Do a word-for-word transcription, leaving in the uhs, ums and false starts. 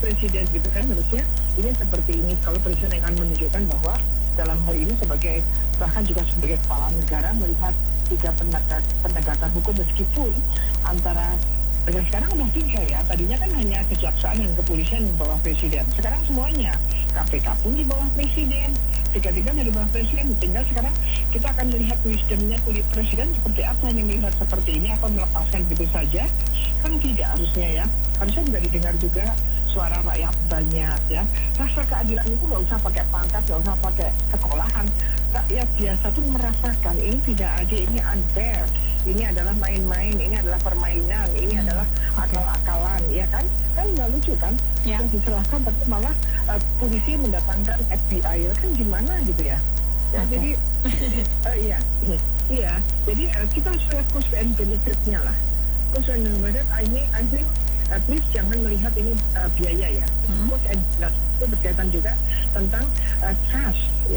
presiden gitu kan, harusnya ini seperti ini. Kalau presiden akan menunjukkan bahwa dalam hal ini sebagai, bahkan juga sebagai kepala negara melihat tiga penegak, penegakan hukum, meskipun antara dan sekarang udah tiga ya, tadinya kan hanya kejaksaan dan kepolisian di bawah presiden, sekarang semuanya, K P K pun di bawah presiden, tiga-tiga dari bawah presiden. Tinggal sekarang kita akan melihat wisdomnya presiden seperti apa, hanya melihat seperti ini apa melepaskan begitu saja, kan tidak harusnya ya, harusnya juga didengar juga suara rakyat banyak ya. Rasa keadilan itu nggak usah pakai pangkat, nggak usah pakai sekolahan, rakyat biasa tuh merasakan ini tidak adil, ini unfair, ini adalah main-main, ini adalah permainan, ini hmm. adalah akal-akalan, ya kan? Kan nggak lucu kan? Ya. Yang diserahkan, tapi malah uh, polisi mendatangkan F B I, kan gimana gitu ya? Ya okay. Jadi, uh, iya, iya. Jadi uh, kita harus lihat cost and benefit-nya lah. Cost and benefit, ini, I think, uh, please jangan melihat ini uh, biaya ya. Hmm. Cost and benefit itu berkaitan juga tentang uh, trust.